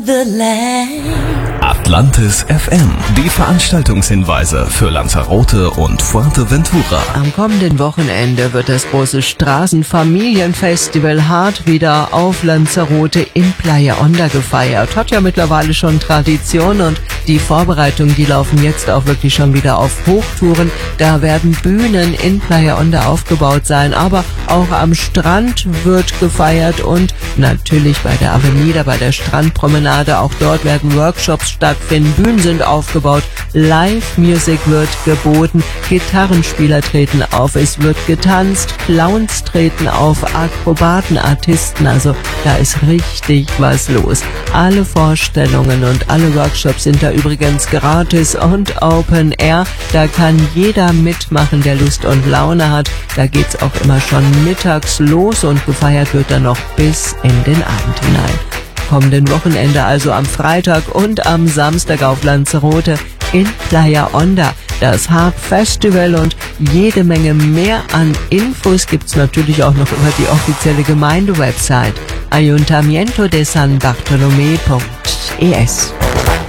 The land. Atlantis FM. Die Veranstaltungshinweise für Lanzarote und Fuerteventura. Am kommenden Wochenende wird das große Straßenfamilienfestival Hart wieder auf Lanzarote in Playa Honda gefeiert. Hat ja mittlerweile schon Tradition und die Vorbereitungen, die laufen jetzt auch wirklich schon wieder auf Hochtouren. Da werden Bühnen in Playa Honda aufgebaut sein, aber auch am Strand wird gefeiert und natürlich bei der Avenida, bei der Strandpromenade, auch dort werden Workshops stattfinden, Bühnen sind aufgebaut, Live-Music wird geboten, Gitarrenspieler treten auf, es wird getanzt, Clowns treten auf, Akrobaten, Artisten, also da ist richtig was los. Alle Vorstellungen und alle Workshops sind da übrigens gratis und Open Air, da kann jeder mitmachen, der Lust und Laune hat, da geht's auch immer schon mittags los und gefeiert wird dann noch bis in den Abend hinein. Kommenden Wochenende, also am Freitag und am Samstag auf Lanzarote in Playa Honda. Das Hart Festival und jede Menge mehr an Infos gibt's natürlich auch noch über die offizielle Gemeindewebsite ayuntamientodesanbartolome.es.